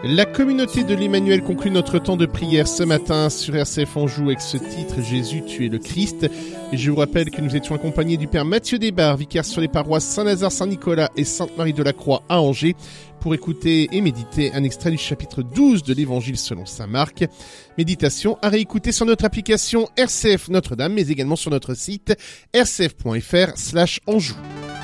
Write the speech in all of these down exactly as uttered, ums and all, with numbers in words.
La communauté de l'Emmanuel conclut notre temps de prière ce matin sur R C F Anjou avec ce titre « Jésus, tu es le Christ ». Et je vous rappelle que nous étions accompagnés du Père Mathieu Desbarres, vicaire sur les paroisses Saint-Lazare, Saint-Nicolas et Sainte-Marie-de-la-Croix à Angers, pour écouter et méditer un extrait du chapitre douze de l'Évangile selon saint Marc. Méditation à réécouter sur notre application R C F Notre-Dame, mais également sur notre site r c f point f r slash Anjou.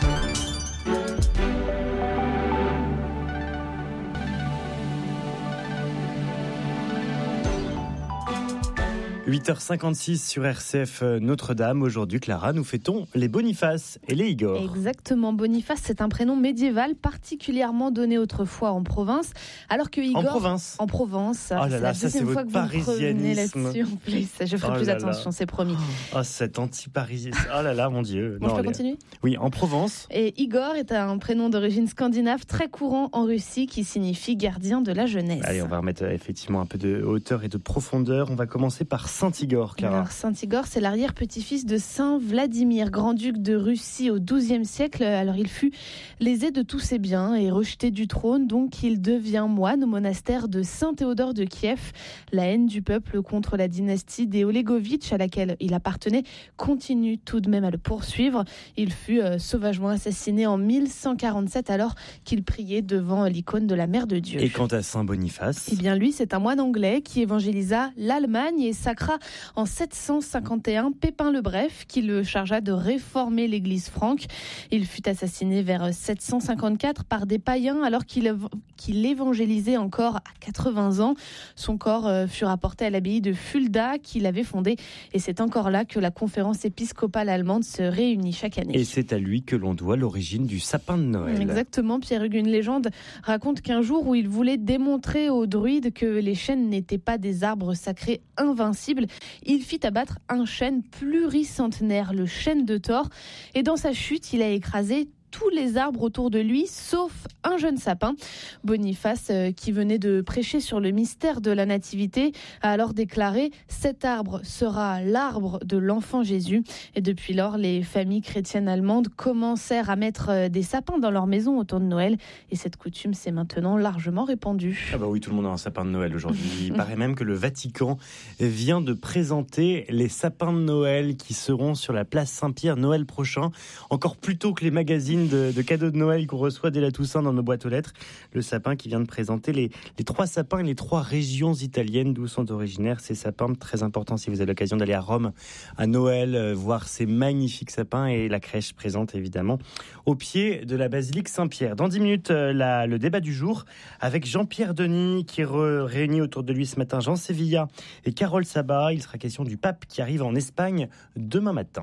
huit heures cinquante-six sur R C F Notre-Dame. Aujourd'hui, Clara, nous fêtons les Boniface et les Igor. Exactement. Boniface, c'est un prénom médiéval particulièrement donné autrefois en province, alors que Igor... En province En Provence. Oh là c'est là, la ça, deuxième c'est fois que votre vous me revenez là-dessus. En plus. Je ferai oh plus là attention, là. c'est promis. Oh, cet anti-parisien. Oh là là, mon Dieu. Bon, non, je peux les... continuer ? Oui, en Provence. Et Igor est un prénom d'origine scandinave très courant en Russie qui signifie gardien de la jeunesse. Allez, on va remettre effectivement un peu de hauteur et de profondeur. On va commencer par Saint-Igor, Clara. Alors, Saint-Igor, c'est l'arrière-petit-fils de Saint Vladimir, grand-duc de Russie au douzième siècle. Alors, il fut lésé de tous ses biens et rejeté du trône, donc il devient moine au monastère de Saint-Théodore de Kiev. La haine du peuple contre la dynastie des Olegovitch, à laquelle il appartenait, continue tout de même à le poursuivre. Il fut euh, sauvagement assassiné en mille cent quarante-sept, alors qu'il priait devant l'icône de la Mère de Dieu. Et quant à Saint Boniface ? Eh bien, lui, c'est un moine anglais qui évangélisa l'Allemagne et sacra en sept cent cinquante et un Pépin le Bref, qui le chargea de réformer l'église franque. Il fut assassiné vers sept cent cinquante-quatre par des païens alors qu'il, qu'il évangélisait encore à quatre-vingts ans. Son corps fut rapporté à l'abbaye de Fulda qu'il avait fondée, et c'est encore là que la conférence épiscopale allemande se réunit chaque année. Et c'est à lui que l'on doit l'origine du sapin de Noël. Exactement, Pierre-Hugues. Une légende raconte qu'un jour où il voulait démontrer aux druides que les chênes n'étaient pas des arbres sacrés invincibles, il fit abattre un chêne pluricentenaire, le chêne de Thor, et dans sa chute, il a écrasé tous les arbres autour de lui, sauf un jeune sapin. Boniface, euh, qui venait de prêcher sur le mystère de la nativité, a alors déclaré « Cet arbre sera l'arbre de l'enfant Jésus ». Et depuis lors, les familles chrétiennes allemandes commencèrent à mettre des sapins dans leur maison autour de Noël. Et cette coutume s'est maintenant largement répandue. Ah bah oui, tout le monde a un sapin de Noël aujourd'hui. Il paraît même que le Vatican vient de présenter les sapins de Noël qui seront sur la place Saint-Pierre Noël prochain, encore plus tôt que les magazines De, de cadeaux de Noël qu'on reçoit dès la Toussaint dans nos boîtes aux lettres. Le sapin qui vient de présenter les, les trois sapins et les trois régions italiennes d'où sont originaires ces sapins. Très important si vous avez l'occasion d'aller à Rome à Noël, euh, voir ces magnifiques sapins, et la crèche présente évidemment au pied de la basilique Saint-Pierre. Dans dix minutes, euh, la, le débat du jour avec Jean-Pierre Denis qui re, réunit autour de lui ce matin Jean Sévilla et Carole Sabat. Il sera question du pape qui arrive en Espagne demain matin.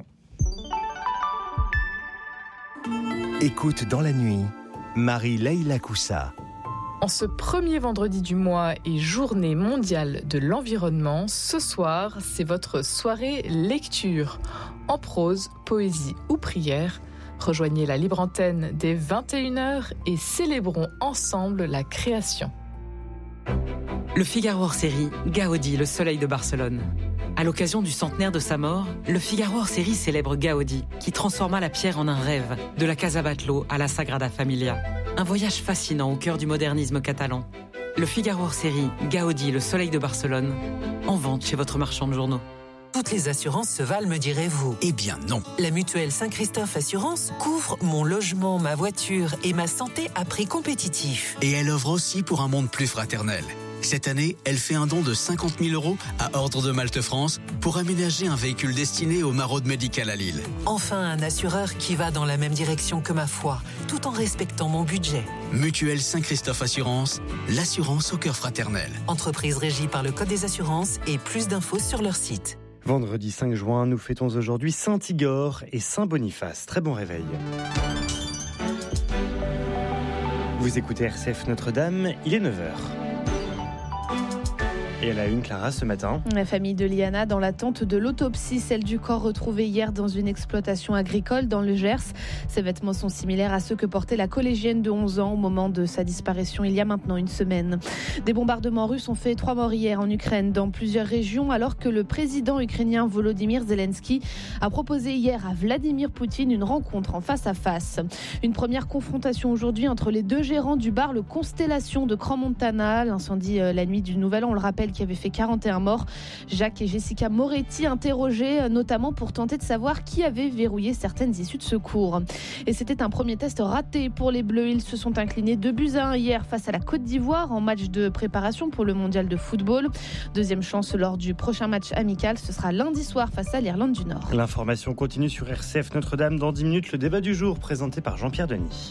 Écoute dans la nuit, Marie-Leila Coussa. En ce premier vendredi du mois et journée mondiale de l'environnement, ce soir, c'est votre soirée lecture. En prose, poésie ou prière, rejoignez la libre antenne dès vingt et une heures et célébrons ensemble la création. Le Figaro hors-série, Gaudi, le soleil de Barcelone. À l'occasion du centenaire de sa mort, le Figaro hors-série célèbre Gaudi, qui transforma la pierre en un rêve, de la Casa Batlló à la Sagrada Familia. Un voyage fascinant au cœur du modernisme catalan. Le Figaro hors-série, Gaudi, le soleil de Barcelone, en vente chez votre marchand de journaux. Toutes les assurances se valent, me direz-vous. Eh bien non. La mutuelle Saint-Christophe Assurance couvre mon logement, ma voiture et ma santé à prix compétitif. Et elle offre aussi pour un monde plus fraternel. Cette année, elle fait un don de cinquante mille euros à Ordre de Malte France pour aménager un véhicule destiné au Maraude Médical à Lille. Enfin, un assureur qui va dans la même direction que ma foi, tout en respectant mon budget. Mutuelle Saint-Christophe Assurance, l'assurance au cœur fraternel. Entreprise régie par le Code des assurances et plus d'infos sur leur site. Vendredi cinq juin, nous fêtons aujourd'hui Saint-Igor et Saint-Boniface. Très bon réveil. Vous écoutez R C F Notre-Dame, il est neuf heures. Et elle a une Clara ce matin. La famille de Liana dans l'attente de l'autopsie, celle du corps retrouvé hier dans une exploitation agricole dans le Gers. Ses vêtements sont similaires à ceux que portait la collégienne de onze ans au moment de sa disparition il y a maintenant une semaine. Des bombardements russes ont fait trois morts hier en Ukraine dans plusieurs régions alors que le président ukrainien Volodymyr Zelensky a proposé hier à Vladimir Poutine une rencontre en face à face. Une première confrontation aujourd'hui entre les deux gérants du bar Le Constellation de Crans-Montana. L'incendie euh, la nuit du Nouvel An, on le rappelle, qui avait fait quarante et un morts. Jacques et Jessica Moretti interrogés euh, notamment pour tenter de savoir qui avait verrouillé certaines issues de secours. Et c'était un premier test raté pour les Bleus. Ils se sont inclinés deux buts à un hier face à la Côte d'Ivoire en match de préparation pour le mondial de football. Deuxième chance lors du prochain match amical, ce sera lundi soir face à l'Irlande du Nord. L'information continue sur R C F Notre-Dame dans dix minutes. Le débat du jour présenté par Jean-Pierre Denis.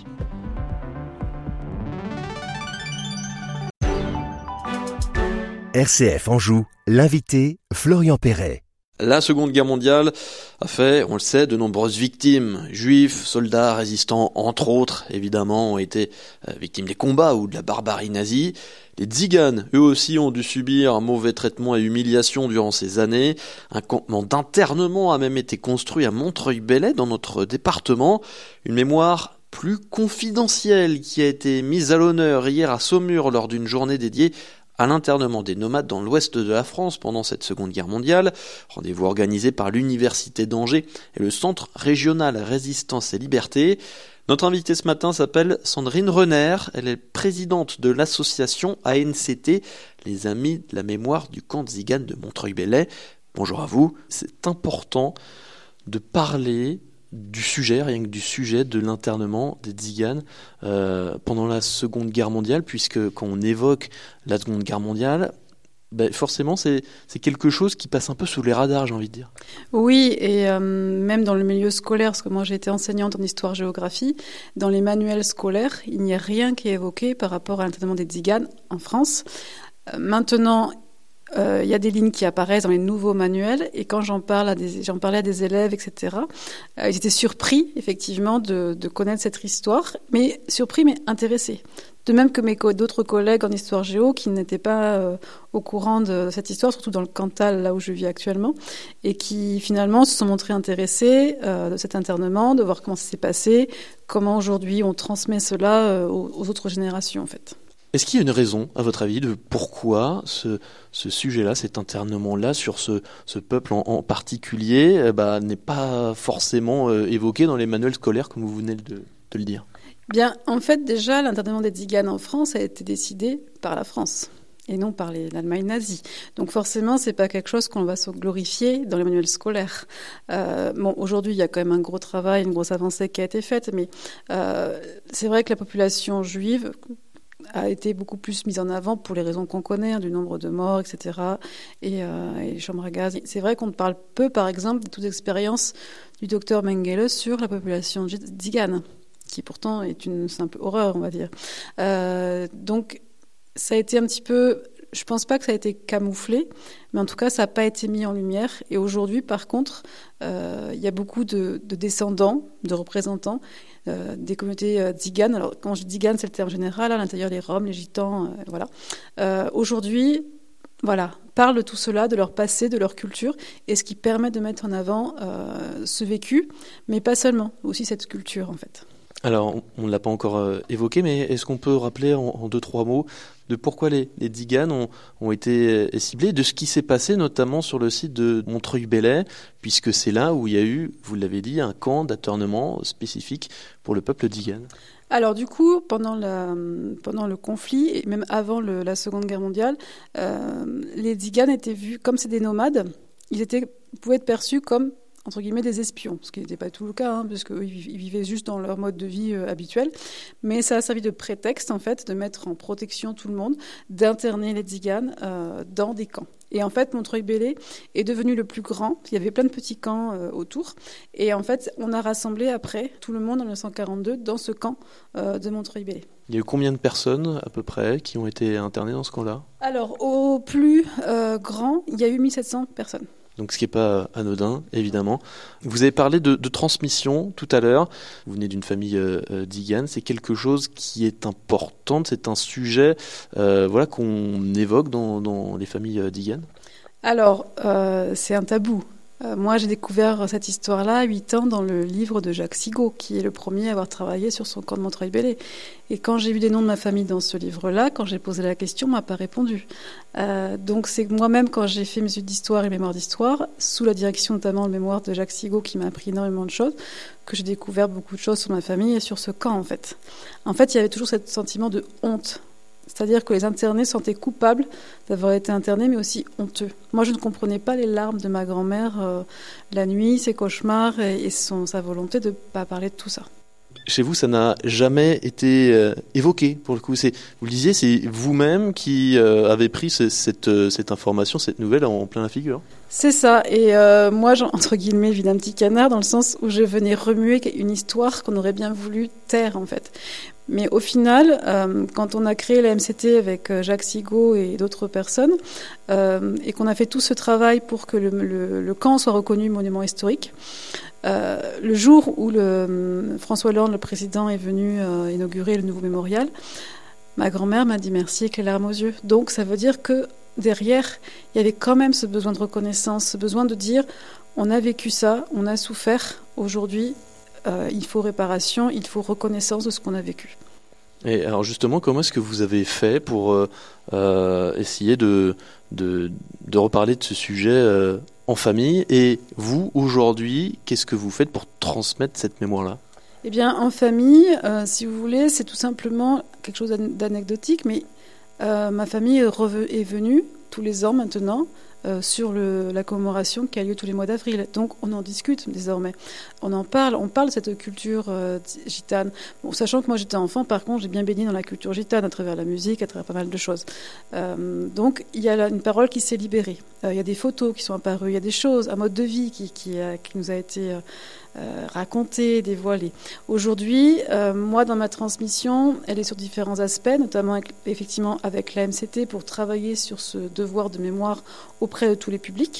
R C F Anjou, l'invité Florian Perret. La Seconde Guerre mondiale a fait, on le sait, de nombreuses victimes. Juifs, soldats, résistants, entre autres, évidemment, ont été victimes des combats ou de la barbarie nazie. Les Tziganes, eux aussi, ont dû subir un mauvais traitement et humiliation durant ces années. Un campement d'internement a même été construit à Montreuil-Bellay, dans notre département. Une mémoire plus confidentielle qui a été mise à l'honneur hier à Saumur lors d'une journée dédiée à l'internement des nomades dans l'ouest de la France pendant cette Seconde Guerre mondiale. Rendez-vous organisé par l'Université d'Angers et le Centre régional Résistance et Liberté. Notre invitée ce matin s'appelle Sandrine Renner. Elle est présidente de l'association A N C T, les Amis de la mémoire du camp Tzigane de Montreuil-Bellay. Bonjour à vous. C'est important de parler du sujet, rien que du sujet de l'internement des Tziganes euh, pendant la Seconde Guerre mondiale, puisque quand on évoque la Seconde Guerre mondiale, ben forcément c'est, c'est quelque chose qui passe un peu sous les radars, j'ai envie de dire. Oui, et euh, même dans le milieu scolaire, parce que moi j'ai été enseignante en histoire-géographie, dans les manuels scolaires, il n'y a rien qui est évoqué par rapport à l'internement des Tziganes en France. Euh, maintenant, il euh, y a des lignes qui apparaissent dans les nouveaux manuels et quand j'en parle à des, j'en parlais à des élèves, et cetera, euh, ils étaient surpris effectivement de, de connaître cette histoire, mais surpris mais intéressés. De même que mes co- d'autres collègues en histoire géo qui n'étaient pas euh, au courant de cette histoire, surtout dans le Cantal, là où je vis actuellement, et qui finalement se sont montrés intéressés euh, de cet internement, de voir comment ça s'est passé, comment aujourd'hui on transmet cela euh, aux, aux autres générations en fait. Est-ce qu'il y a une raison, à votre avis, de pourquoi ce, ce sujet-là, cet internement-là, sur ce, ce peuple en, en particulier, eh ben, n'est pas forcément euh, évoqué dans les manuels scolaires, comme vous venez de, de le dire ? Bien, en fait, déjà, l'internement des Tziganes en France a été décidé par la France et non par les, l'Allemagne nazie. Donc forcément, c'est pas quelque chose qu'on va se glorifier dans les manuels scolaires. Euh, bon, aujourd'hui, il y a quand même un gros travail, une grosse avancée qui a été faite, mais euh, c'est vrai que la population juive a été beaucoup plus mise en avant pour les raisons qu'on connaît, hein, du nombre de morts, et cetera, et, euh, et les chambres à gaz. C'est vrai qu'on parle peu, par exemple, de toute expérience du docteur Mengele sur la population tzigane, qui pourtant est une simple horreur, on va dire. Euh, donc, ça a été un petit peu... Je pense pas que ça a été camouflé, mais en tout cas, ça n'a pas été mis en lumière. Et aujourd'hui, par contre, euh, il y a beaucoup de, de descendants, de représentants euh, des communautés euh, tziganes. Alors, quand je dis tziganes, c'est le terme général, à l'intérieur les Roms, les Gitans, euh, voilà. Euh, aujourd'hui, voilà, parlent de tout cela, de leur passé, de leur culture, et ce qui permet de mettre en avant euh, ce vécu, mais pas seulement, aussi cette culture, en fait. Alors, on ne l'a pas encore euh, évoqué, mais est-ce qu'on peut rappeler en, en deux, trois mots de pourquoi les, les Tziganes ont, ont été ciblés, de ce qui s'est passé notamment sur le site de Montreuil-Bellay, puisque c'est là où il y a eu, vous l'avez dit, un camp d'internement spécifique pour le peuple tzigane. Alors du coup, pendant, la, pendant le conflit, et même avant le, la Seconde Guerre mondiale, euh, les Tziganes étaient vus, comme c'est des nomades, ils étaient, pouvaient être perçus comme entre guillemets des espions, ce qui n'était pas tout le cas, hein, parce qu'ils vivaient juste dans leur mode de vie euh, habituel, mais ça a servi de prétexte en fait, de mettre en protection tout le monde, d'interner les Tziganes euh, dans des camps. Et en fait, Montreuil-Bellay est devenu le plus grand. Il y avait plein de petits camps euh, autour. Et en fait, on a rassemblé après tout le monde en dix-neuf cent quarante-deux dans ce camp euh, de Montreuil-Bellay. Il y a eu combien de personnes à peu près qui ont été internées dans ce camp-là ? Alors, au plus euh, grand, il y a eu mille sept cents personnes. Donc ce qui n'est pas anodin, évidemment. Vous avez parlé de, de transmission tout à l'heure. Vous venez d'une famille euh, Tsigane. C'est quelque chose qui est important. C'est un sujet euh, voilà, qu'on évoque dans, dans les familles Tsigane. Alors, euh, c'est un tabou. Euh, moi, j'ai découvert cette histoire-là à huit ans dans le livre de Jacques Sigaud, qui est le premier à avoir travaillé sur son camp de Montreuil-Bellay. Et quand j'ai vu des noms de ma famille dans ce livre-là, quand j'ai posé la question, on m'a pas répondu. Euh, donc c'est moi-même, quand j'ai fait mes études d'histoire et mémoire d'histoire, sous la direction notamment de mémoire de Jacques Sigaud, qui m'a appris énormément de choses, que j'ai découvert beaucoup de choses sur ma famille et sur ce camp, en fait. En fait, il y avait toujours ce sentiment de honte. C'est-à-dire que les internés se sentaient coupables d'avoir été internés, mais aussi honteux. Moi, je ne comprenais pas les larmes de ma grand-mère euh, la nuit, ses cauchemars et, et son, sa volonté de ne pas parler de tout ça. Chez vous, ça n'a jamais été euh, évoqué, pour le coup. C'est, vous le disiez, c'est vous-même qui euh, avez pris ce, cette, euh, cette information, cette nouvelle en, en plein la figure. C'est ça. Et euh, moi, entre guillemets, vis d'un petit canard, dans le sens où je venais remuer une histoire qu'on aurait bien voulu taire, en fait. Mais au final, euh, quand on a créé la M C T avec Jacques Sigaud et d'autres personnes, euh, et qu'on a fait tout ce travail pour que le, le, le camp soit reconnu monument historique, euh, le jour où le, François Hollande, le président, est venu euh, inaugurer le nouveau mémorial, ma grand-mère m'a dit merci avec les larmes aux yeux. Donc ça veut dire que derrière, il y avait quand même ce besoin de reconnaissance, ce besoin de dire on a vécu ça, on a souffert, aujourd'hui, Euh, il faut réparation, il faut reconnaissance de ce qu'on a vécu. Et alors justement, comment est-ce que vous avez fait pour euh, euh, essayer de, de, de reparler de ce sujet euh, en famille ? Et vous, aujourd'hui, qu'est-ce que vous faites pour transmettre cette mémoire-là ? Eh bien, en famille, euh, si vous voulez, c'est tout simplement quelque chose d'anecdotique, mais euh, ma famille est, reve- est venue tous les ans maintenant, Euh, sur le, la commémoration qui a lieu tous les mois d'avril. Donc on en discute désormais. On en parle, on parle de cette culture euh, gitane. Bon, sachant que moi j'étais enfant, par contre, j'ai bien baigné dans la culture gitane à travers la musique, à travers pas mal de choses. Euh, donc il y a là une parole qui s'est libérée. Euh, il y a des photos qui sont apparues, il y a des choses, un mode de vie qui, qui, a, qui nous a été euh, euh, raconté, dévoilé. Aujourd'hui, euh, moi dans ma transmission, elle est sur différents aspects, notamment avec, effectivement avec la M C T pour travailler sur ce devoir de mémoire auprès de tous les publics.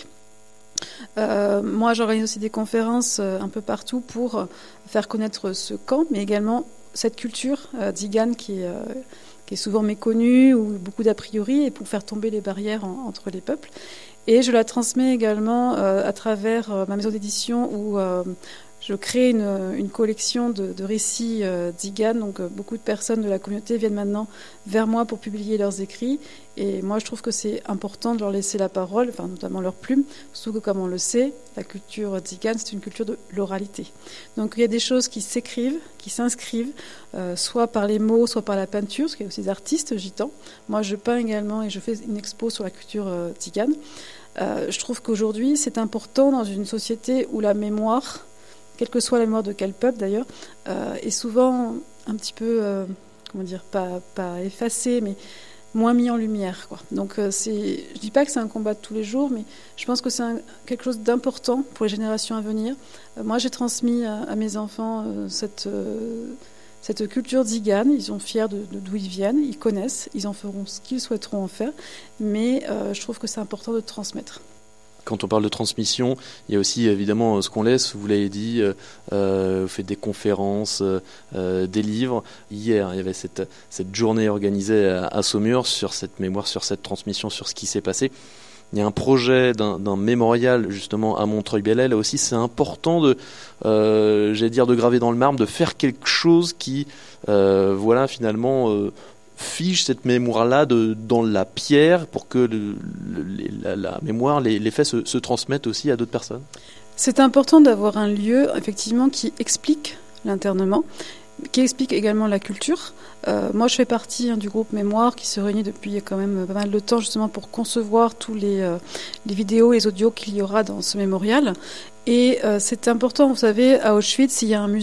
Euh, moi, j'organise aussi des conférences euh, un peu partout pour euh, faire connaître ce camp, mais également cette culture euh, Tsigane qui, euh, qui est souvent méconnue ou beaucoup d'a priori, et pour faire tomber les barrières en, entre les peuples. Et je la transmets également euh, à travers euh, ma maison d'édition où euh, je crée une, une collection de, de récits euh, Tsigane. Donc euh, beaucoup de personnes de la communauté viennent maintenant vers moi pour publier leurs écrits. Et moi, je trouve que c'est important de leur laisser la parole, enfin, notamment leur plume, surtout que, comme on le sait, la culture Tsigane, c'est une culture de l'oralité. Donc il y a des choses qui s'écrivent, qui s'inscrivent, euh, soit par les mots, soit par la peinture, parce qu'il y a aussi des artistes gitans. Moi, je peins également et je fais une expo sur la culture euh, Tsigane. Euh, je trouve qu'aujourd'hui, c'est important dans une société où la mémoire, quelle que soit la mémoire de quel peuple d'ailleurs, euh, est souvent un petit peu, euh, comment dire, pas, pas effacée, mais moins mis en lumière, quoi. Donc euh, c'est, je dis pas que c'est un combat de tous les jours, mais je pense que c'est un, quelque chose d'important pour les générations à venir. Euh, moi, j'ai transmis à, à mes enfants euh, cette, euh, cette culture Tsigane. Ils sont fiers de, de d'où ils viennent, ils connaissent, ils en feront ce qu'ils souhaiteront en faire, mais euh, je trouve que c'est important de transmettre. Quand on parle de transmission, il y a aussi évidemment ce qu'on laisse, vous l'avez dit, euh, vous faites des conférences, euh, des livres. Hier, il y avait cette, cette journée organisée à, à Saumur sur cette mémoire, sur cette transmission, sur ce qui s'est passé. Il y a un projet d'un, d'un mémorial justement à Montreuil-Bellay. Là aussi, c'est important de, euh, j'allais dire, de graver dans le marbre, de faire quelque chose qui, euh, voilà, finalement... Euh, fige cette mémoire-là de, dans la pierre pour que le, le, la, la mémoire, les, les faits se, se transmettent aussi à d'autres personnes. C'est important d'avoir un lieu, effectivement, qui explique l'internement, qui explique également la culture. Euh, moi, je fais partie hein, du groupe Mémoire qui se réunit depuis quand même pas mal de temps justement pour concevoir tous les, euh, les vidéos et les audios qu'il y aura dans ce mémorial. Et euh, c'est important, vous savez, à Auschwitz, il y a un musée